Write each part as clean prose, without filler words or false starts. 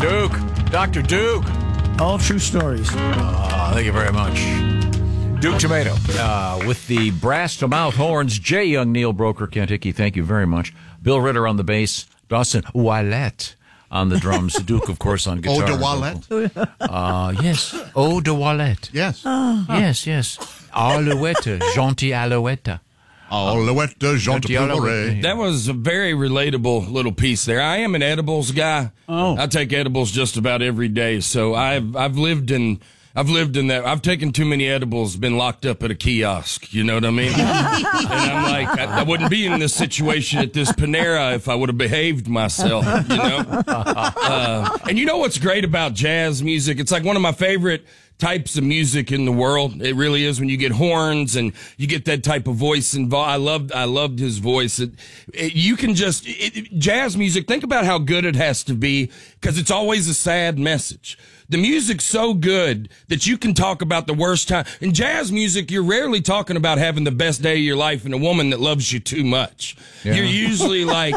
Duke. Dr. Duke. All true stories. Thank you very much. Duke Tomato with the brass to mouth horns. Jay Young, Neil Broker, Kent Hickey, thank you very much. Bill Ritter on the bass. Dawson Wallette on the drums. Duke, of course, on guitar. Eau de Wallette? Yes. Eau de Wallette. Yes. Yes. Alouette. Gentil Alouette. Alouette, Gentil Alouette. That was a very relatable little piece there. I am an edibles guy. Oh. I take edibles just about every day. So I've lived in that. I've taken too many edibles, been locked up at a kiosk. You know what I mean? And I'm like, I wouldn't be in this situation at this Panera if I would have behaved myself, you know? And you know what's great about jazz music? It's like one of my favorite types of music in the world. It really is when you get horns and you get that type of voice involved. I loved his voice. You can just, jazz music, think about how good it has to be because it's always a sad message. The music's so good that you can talk about the worst time. In jazz music, you're rarely talking about having the best day of your life and a woman that loves you too much. Yeah. You're usually like,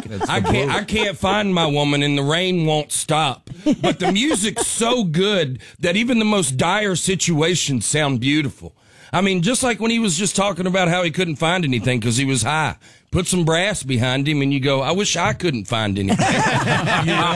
I can't find my woman and the rain won't stop. But the music's so good that even the most dire situations sound beautiful. I mean, just like when he was just talking about how he couldn't find anything because he was high. Put some brass behind him, and you go, I wish I couldn't find anything. You know?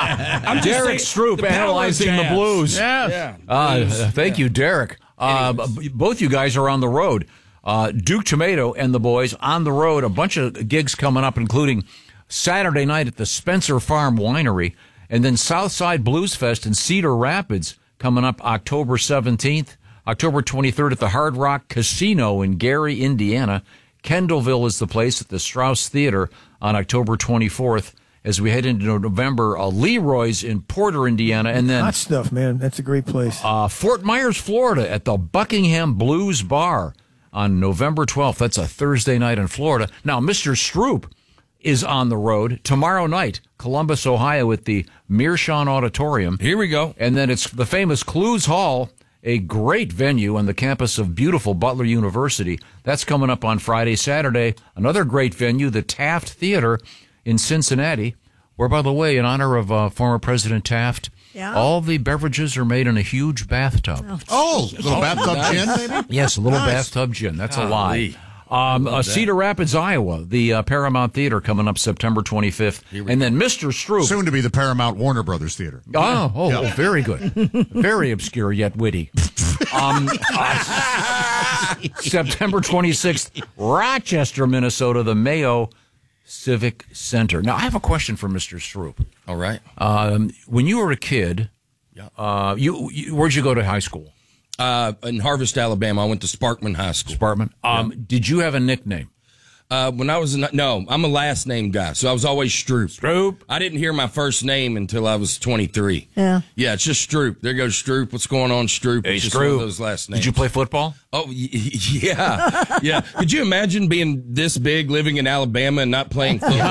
I'm Derek Stroop analyzing the blues. Yeah. Thank you, Derek. Both you guys are on the road. Duke Tomato and the boys on the road. A bunch of gigs coming up, including Saturday night at the Spencer Farm Winery, and then Southside Blues Fest in Cedar Rapids coming up October 17th. October 23rd at the Hard Rock Casino in Gary, Indiana. Kendallville is the place at the Strauss Theater on October 24th. As we head into November, Leroy's in Porter, Indiana, and then hot stuff, man. That's a great place. Fort Myers, Florida, at the Buckingham Blues Bar on November 12th. That's a Thursday night in Florida. Now, Mr. Stroop is on the road tomorrow night, Columbus, Ohio, at the Meerschaum Auditorium. Here we go. And then it's the famous Clues Hall, a great venue on the campus of beautiful Butler University. That's coming up on Friday. Saturday, another great venue, the Taft Theater in Cincinnati, where, by the way, in honor of former President Taft, all the beverages are made in a huge bathtub. Little bathtub gin, maybe? Yes, a little bathtub gin. That's a lie. Cedar Rapids, Iowa, the Paramount Theater coming up September 25th. And then Mr. Stroop. Soon to be the Paramount Warner Brothers Theater. Oh, very good. Very obscure yet witty. September 26th, Rochester, Minnesota, the Mayo Civic Center. Now, I have a question for Mr. Stroop. All right. When you were a kid, where'd you go to high school? In Harvest, Alabama. I went to Sparkman High School. Sparkman. Did you have a nickname? When I was no, I'm a last name guy, so I was always Stroop. Stroop. I didn't hear my first name until I was 23. Yeah, it's just Stroop. There goes Stroop. What's going on, Stroop? Hey, it's just Stroop. one of those last names. Did you play football? Oh, yeah. Could you imagine being this big, living in Alabama, and not playing football?